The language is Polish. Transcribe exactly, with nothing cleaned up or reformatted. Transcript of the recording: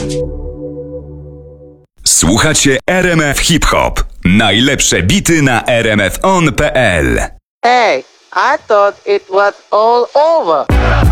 Słuchacie R M F Hip Hop. Najlepsze bity na r m f on kropka p l. Hey, I thought it was all over.